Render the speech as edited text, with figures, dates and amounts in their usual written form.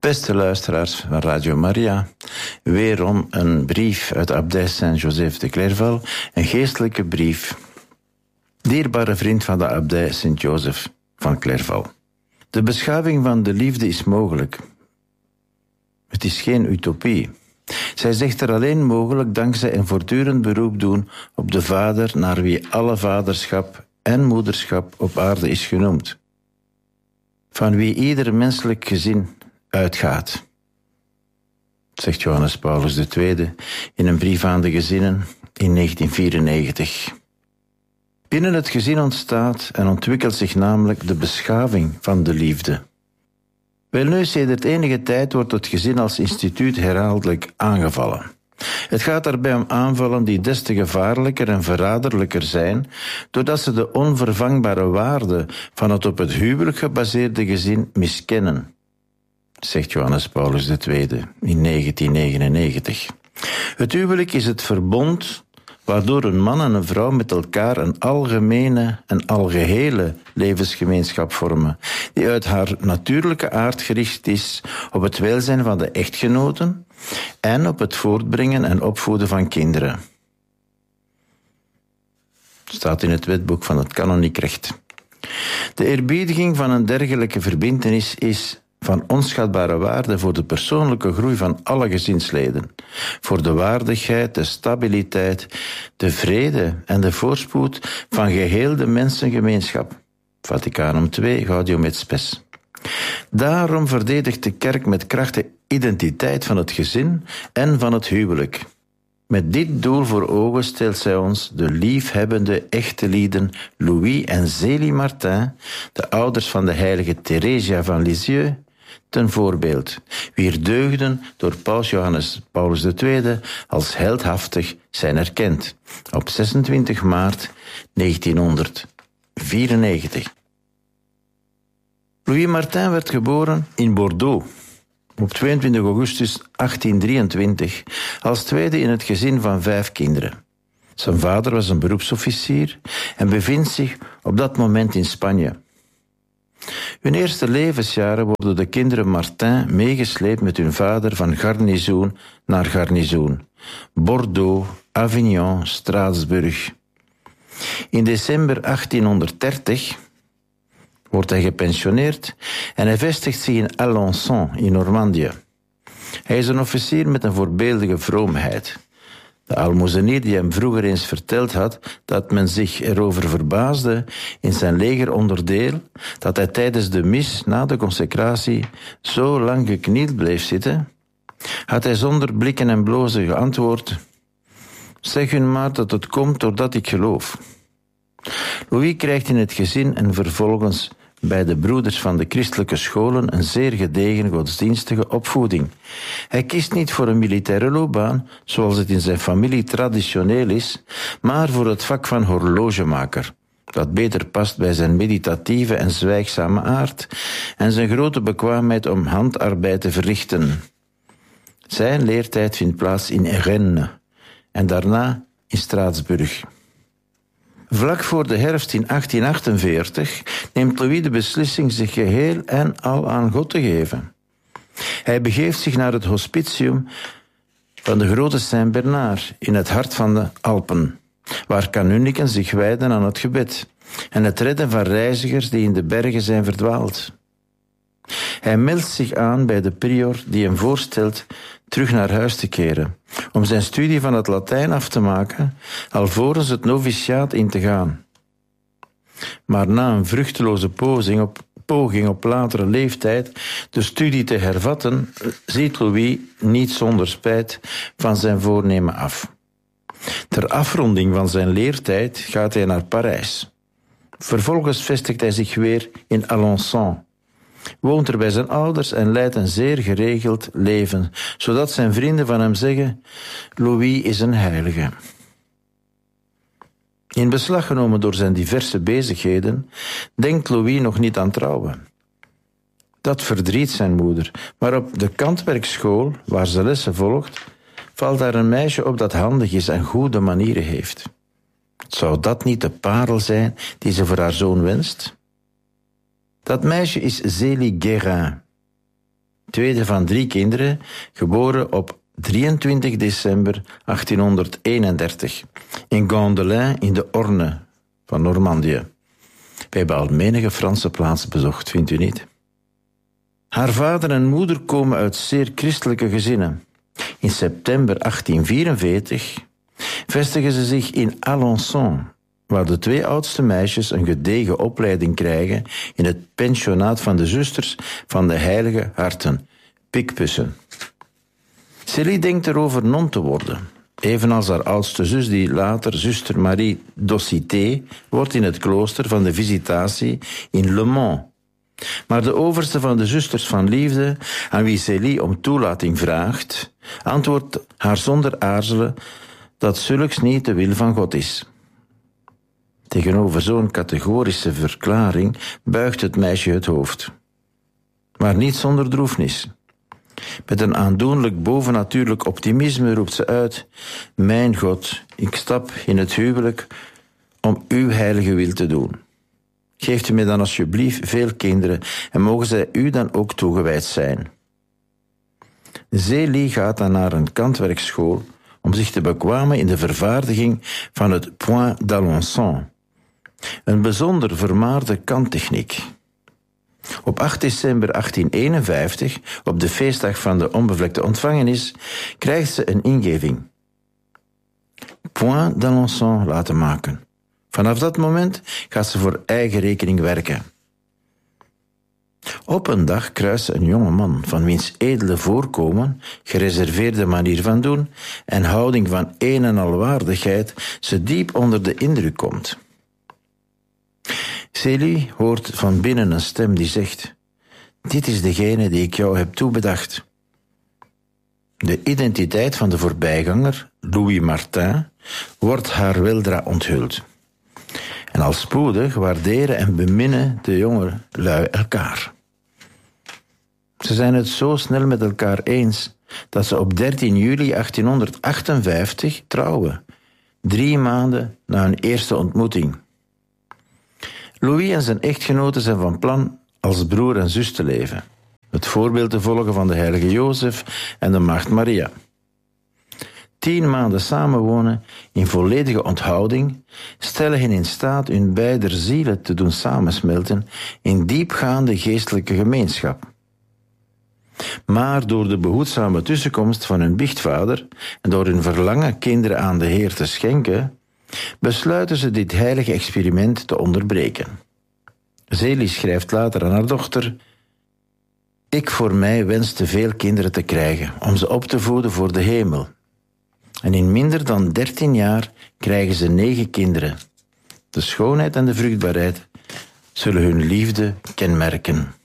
Beste luisteraars van Radio Maria, weerom een brief uit de abdij Saint-Joseph de Clairval, een geestelijke brief. Dierbare vriend van de abdij Sint-Joseph van Clairval. De beschaving van de liefde is mogelijk. Het is geen utopie. Zij zegt er alleen mogelijk dankzij een voortdurend beroep doen op de Vader naar wie alle vaderschap en moederschap op aarde is genoemd. Van wie ieder menselijk gezin uitgaat, zegt Johannes Paulus II in een brief aan de gezinnen in 1994. Binnen het gezin ontstaat en ontwikkelt zich namelijk de beschaving van de liefde. Welnu, sedert enige tijd wordt het gezin als instituut herhaaldelijk aangevallen. Het gaat daarbij om aanvallen die des te gevaarlijker en verraderlijker zijn, doordat ze de onvervangbare waarde van het op het huwelijk gebaseerde gezin miskennen, zegt Johannes Paulus II in 1999. Het huwelijk is het verbond waardoor een man en een vrouw met elkaar een algemene en algehele levensgemeenschap vormen, die uit haar natuurlijke aard gericht is op het welzijn van de echtgenoten en op het voortbrengen en opvoeden van kinderen. Staat in het wetboek van het kanoniek recht. De eerbiediging van een dergelijke verbintenis is van onschatbare waarde voor de persoonlijke groei van alle gezinsleden, voor de waardigheid, de stabiliteit, de vrede en de voorspoed van geheel de mensengemeenschap. Vaticanum II, Gaudium et Spes. Daarom verdedigt de kerk met kracht de identiteit van het gezin en van het huwelijk. Met dit doel voor ogen stelt zij ons de liefhebbende echte lieden Louis en Zélie Martin, de ouders van de heilige Theresia van Lisieux, ten voorbeeld, wier deugden door paus Johannes Paulus II als heldhaftig zijn erkend, op 26 maart 1994. Louis Martin werd geboren in Bordeaux op 22 augustus 1823 als tweede in het gezin van 5 kinderen. Zijn vader was een beroepsofficier en bevindt zich op dat moment in Spanje. Hun eerste levensjaren worden de kinderen Martin meegesleept met hun vader van garnizoen naar garnizoen. Bordeaux, Avignon, Straatsburg. In december 1830 wordt hij gepensioneerd en hij vestigt zich in Alençon in Normandië. Hij is een officier met een voorbeeldige vroomheid. De aalmoezenier die hem vroeger eens verteld had dat men zich erover verbaasde in zijn legeronderdeel dat hij tijdens de mis na de consecratie zo lang geknield bleef zitten, had hij zonder blikken en blozen geantwoord: zeg hun maar dat het komt doordat ik geloof. Louis krijgt in het gezin en vervolgens bij de broeders van de christelijke scholen een zeer gedegen godsdienstige opvoeding. Hij kiest niet voor een militaire loopbaan, zoals het in zijn familie traditioneel is, maar voor het vak van horlogemaker, dat beter past bij zijn meditatieve en zwijgzame aard en zijn grote bekwaamheid om handarbeid te verrichten. Zijn leertijd vindt plaats in Rennes en daarna in Straatsburg. Vlak voor de herfst in 1848 neemt Louis de beslissing zich geheel en al aan God te geven. Hij begeeft zich naar het hospitium van de grote Saint-Bernard in het hart van de Alpen, waar kanunniken zich wijden aan het gebed en het redden van reizigers die in de bergen zijn verdwaald. Hij meldt zich aan bij de prior die hem voorstelt terug naar huis te keren, om zijn studie van het Latijn af te maken, alvorens het noviciaat in te gaan. Maar na een vruchteloze poging op latere leeftijd de studie te hervatten, ziet Louis niet zonder spijt van zijn voornemen af. Ter afronding van zijn leertijd gaat hij naar Parijs. Vervolgens vestigt hij zich weer in Alençon, woont er bij zijn ouders en leidt een zeer geregeld leven, zodat zijn vrienden van hem zeggen: Louis is een heilige. In beslag genomen door zijn diverse bezigheden, denkt Louis nog niet aan trouwen. Dat verdriet zijn moeder, maar op de Kantwerkschool, waar ze lessen volgt, valt daar een meisje op dat handig is en goede manieren heeft. Zou dat niet de parel zijn die ze voor haar zoon wenst? Dat meisje is Zélie Guérin. tweede van 3 kinderen, geboren op 23 december 1831 in Gandelin in de Orne van Normandië. We hebben al menige Franse plaats bezocht, vindt u niet? Haar vader en moeder komen uit zeer christelijke gezinnen. In september 1844 vestigen ze zich in Alençon, waar de 2 oudste meisjes een gedegen opleiding krijgen in het pensionaat van de zusters van de Heilige Harten, Picpussen. Célie denkt erover non te worden, evenals haar oudste zus die later zuster Marie d'Aucité wordt in het klooster van de Visitatie in Le Mans. Maar de overste van de zusters van liefde, aan wie Célie om toelating vraagt, antwoordt haar zonder aarzelen dat zulks niet de wil van God is. Tegenover zo'n categorische verklaring buigt het meisje het hoofd. Maar niet zonder droefnis. Met een aandoenlijk bovennatuurlijk optimisme roept ze uit: mijn God, ik stap in het huwelijk om uw heilige wil te doen. Geeft u mij dan alsjeblieft veel kinderen en mogen zij u dan ook toegewijd zijn. Célie gaat dan naar een kantwerkschool om zich te bekwamen in de vervaardiging van het point d'Alençon, een bijzonder vermaarde kanttechniek. Op 8 december 1851, op de feestdag van de onbevlekte ontvangenis, krijgt ze een ingeving. Point d'Alençon laten maken. Vanaf dat moment gaat ze voor eigen rekening werken. Op een dag kruist ze een jonge man van wiens edele voorkomen, gereserveerde manier van doen en houding van een en al waardigheid ze diep onder de indruk komt. Célie hoort van binnen een stem die zegt: dit is degene die ik jou heb toebedacht. De identiteit van de voorbijganger, Louis Martin, wordt haar weldra onthuld. En al spoedig waarderen en beminnen de jonge lui elkaar. Ze zijn het zo snel met elkaar eens dat ze op 13 juli 1858 trouwen, 3 maanden na hun eerste ontmoeting. Louis en zijn echtgenote zijn van plan als broer en zus te leven, het voorbeeld te volgen van de heilige Jozef en de maagd Maria. 10 maanden samenwonen in volledige onthouding stellen hen in staat hun beider zielen te doen samensmelten in diepgaande geestelijke gemeenschap. Maar door de behoedzame tussenkomst van hun biechtvader en door hun verlangen kinderen aan de Heer te schenken, besluiten ze dit heilige experiment te onderbreken. Célie schrijft later aan haar dochter: ik voor mij wenste veel kinderen te krijgen, om ze op te voeden voor de hemel. En in minder dan 13 jaar krijgen ze 9 kinderen. De schoonheid en de vruchtbaarheid zullen hun liefde kenmerken.